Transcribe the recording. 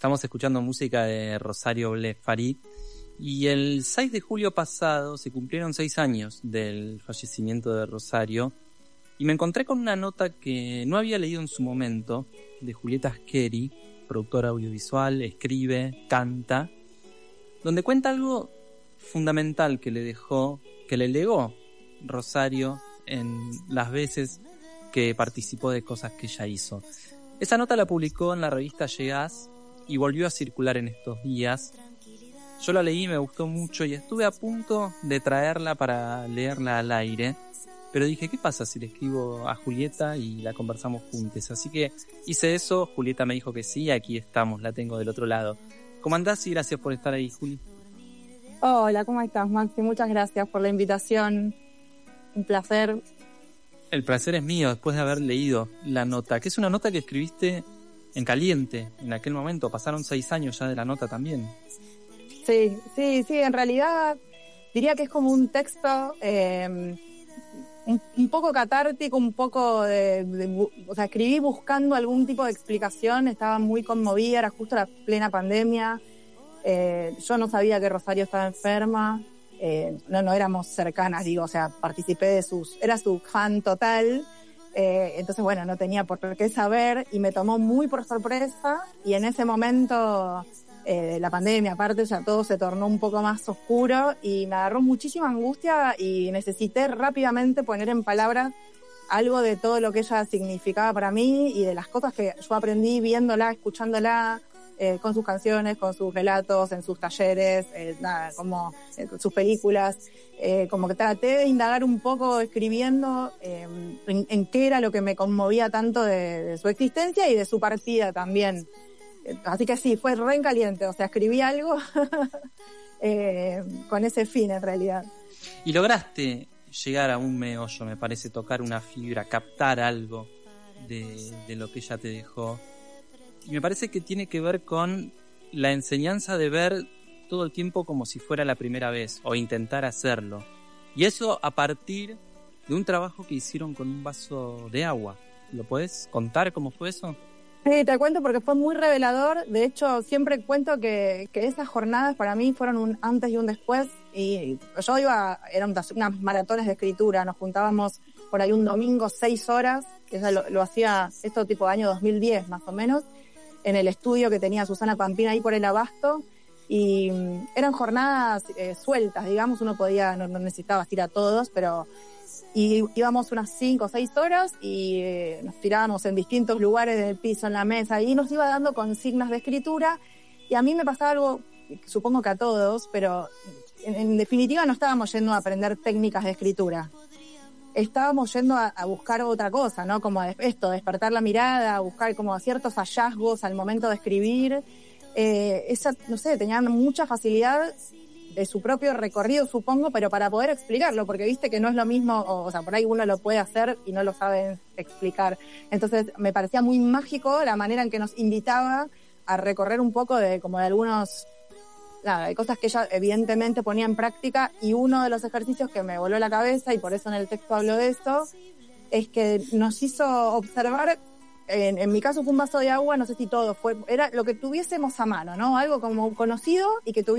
Estamos escuchando música de Rosario Blefari Farid y el 6 de julio pasado se cumplieron 6 años del fallecimiento de Rosario y me encontré con una nota que no había leído en su momento de Julieta Asqueri, productora audiovisual, escribe, canta, donde cuenta algo fundamental que le legó Rosario en las veces que participó de cosas que ella hizo. Esa nota la publicó en la revista Llegás y volvió a circular en estos días. Yo la leí, me gustó mucho y estuve a punto de traerla para leerla al aire, pero dije, ¿qué pasa si le escribo a Julieta y la conversamos juntos? Así que hice eso, Julieta me dijo que sí, aquí estamos, la tengo del otro lado. ¿Cómo andás? Y gracias por estar ahí, Juli. Hola, ¿cómo estás, Maxi? Muchas gracias por la invitación. Un placer. El placer es mío, después de haber leído la nota, que es una nota que escribiste en caliente en aquel momento. Pasaron 6 años ya de la nota también. Sí, en realidad diría que es como un texto un poco catártico, un poco o sea, escribí buscando algún tipo de explicación, estaba muy conmovida, era justo la plena pandemia, yo no sabía que Rosario estaba enferma, no éramos cercanas, digo, o sea, participé era su fan total. Entonces, bueno, no tenía por qué saber y me tomó muy por sorpresa y en ese momento la pandemia, aparte, ya todo se tornó un poco más oscuro y me agarró muchísima angustia y necesité rápidamente poner en palabras algo de todo lo que ella significaba para mí y de las cosas que yo aprendí viéndola, escuchándola, con sus canciones, con sus relatos, en sus talleres, como sus películas. Como que traté de indagar un poco escribiendo en qué era lo que me conmovía tanto de su existencia y de su partida también. Así que sí, fue re en caliente, o sea, escribí algo con ese fin en realidad. Y lograste llegar a un meollo, me parece, tocar una fibra, captar algo de lo que ella te dejó. Y me parece que tiene que ver con la enseñanza de ver todo el tiempo como si fuera la primera vez, o intentar hacerlo. Y eso a partir de un trabajo que hicieron con un vaso de agua. ¿Lo puedes contar cómo fue eso? Sí, te cuento porque fue muy revelador. De hecho, siempre cuento que esas jornadas para mí fueron un antes y un después. Y yo eran unas maratones de escritura. Nos juntábamos por ahí un domingo 6 horas, que ya lo hacía esto tipo año 2010 más o menos, en el estudio que tenía Susana Pampina ahí por el Abasto. Y eran jornadas sueltas, digamos, uno podía, no necesitaba ir a todos, pero íbamos unas 5 o 6 horas y nos tirábamos en distintos lugares del piso, en la mesa, y nos iba dando consignas de escritura, y a mí me pasaba algo, supongo que a todos, pero en definitiva no estábamos yendo a aprender técnicas de escritura. Estábamos yendo a buscar otra cosa, ¿no? Como esto, despertar la mirada, buscar como ciertos hallazgos al momento de escribir. No sé, tenían mucha facilidad de su propio recorrido, supongo, pero para poder explicarlo, porque viste que no es lo mismo, o sea, por ahí uno lo puede hacer y no lo sabe explicar. Entonces me parecía muy mágico la manera en que nos invitaba a recorrer un poco de algunos, de cosas que ella evidentemente ponía en práctica, y uno de los ejercicios que me voló la cabeza, y por eso en el texto hablo de esto, es que nos hizo observar. En mi caso fue un vaso de agua, no sé si todo era lo que tuviésemos a mano, ¿no? Algo como conocido y que tuviésemos